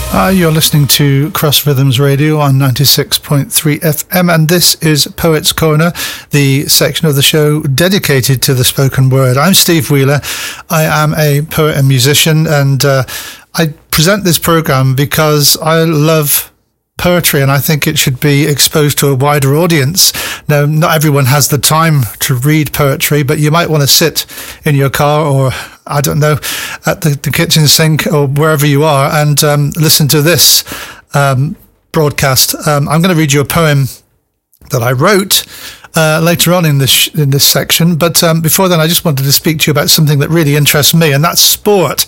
You're listening to Cross Rhythms Radio on 96.3 FM, and this is Poets Corner, the section of the show dedicated to the spoken word. I'm Steve Wheeler. I am a poet and musician, and I present this program because I love poetry, and I think it should be exposed to a wider audience. Now, not everyone has the time to read poetry, but you might want to sit in your car or, I don't know, at the kitchen sink or wherever you are and listen to this broadcast. I'm going to read you a poem that I wrote later on in this section, but before then I just wanted to speak to you about something that really interests me, and that's sport.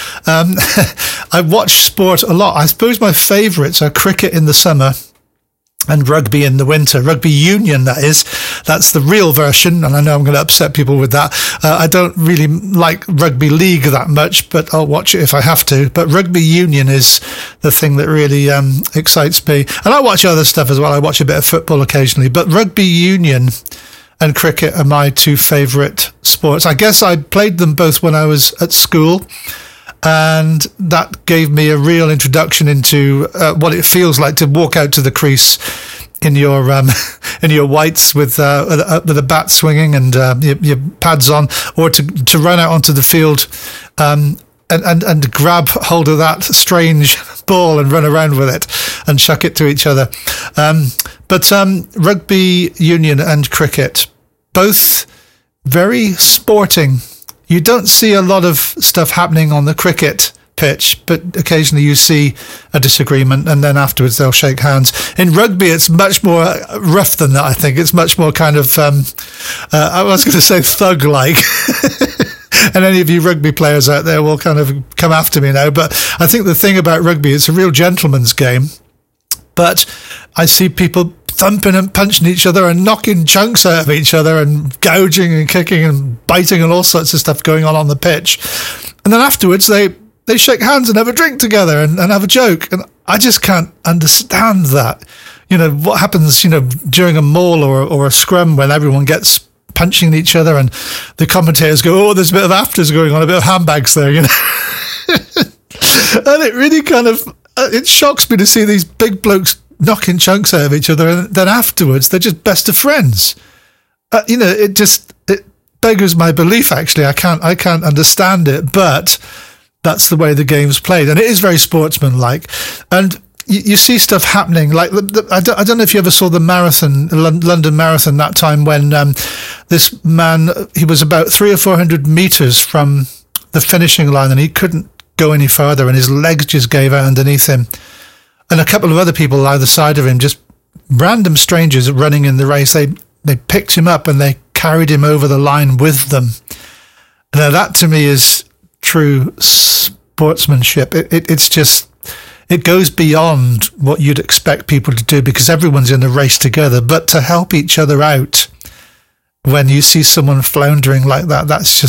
I watch sport a lot. I suppose my favourites are cricket in the summer and rugby in the winter. Rugby union, that is. That's the real version, and I know I'm going to upset people with that. I don't really like rugby league that much, but I'll watch it if I have to. But rugby union is the thing that really excites me. And I watch other stuff as well. I watch a bit of football occasionally. But rugby union and cricket are my two favourite sports. I guess I played them both when I was at school, and that gave me a real introduction into what it feels like to walk out to the crease in your whites with a bat swinging and your pads on, or to run out onto the field and grab hold of that strange ball and run around with it and chuck it to each other. But rugby union and cricket, both very sporting. You don't see a lot of stuff happening on the cricket pitch, but occasionally you see a disagreement and then afterwards they'll shake hands. In rugby, it's much more rough than that, I think. It's much more kind of, I was going to say thug-like. And any of you rugby players out there will kind of come after me now. But I think the thing about rugby, it's a real gentleman's game. But I see people thumping and punching each other and knocking chunks out of each other and gouging and kicking and biting and all sorts of stuff going on the pitch. And then afterwards they shake hands and have a drink together and have a joke. And I just can't understand that. You know, what happens, during a maul or a scrum when everyone gets punching each other and the commentators go, oh, there's a bit of afters going on, a bit of handbags there, And it really kind of, it shocks me to see these big blokes knocking chunks out of each other, and then afterwards they're just best of friends. It beggars my belief. Actually, I can't understand it, but that's the way the game's played, and it is very sportsmanlike. And you see stuff happening like I don't know if you ever saw the marathon, London Marathon, that time when this man, he was about 300 or 400 meters from the finishing line, and he couldn't go any further, and his legs just gave out underneath him. And a couple of other people either side of him, just random strangers running in the race, they picked him up and they carried him over the line with them. Now that to me is true sportsmanship. It's just, it goes beyond what you'd expect people to do because everyone's in a race together. But to help each other out when you see someone floundering like that,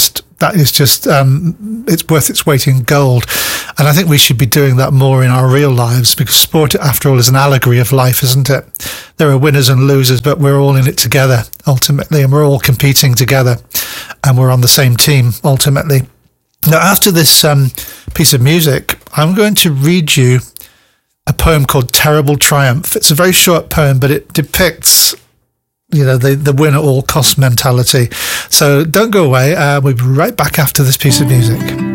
it's worth its weight in gold. And I think we should be doing that more in our real lives, because sport, after all, is an allegory of life, isn't it? There are winners and losers, but we're all in it together, ultimately, and we're all competing together, and we're on the same team, ultimately. Now, after this piece of music, I'm going to read you a poem called Terrible Triumph. It's a very short poem, but it depicts the win at all cost mentality. So don't go away. We'll be right back after this piece of music.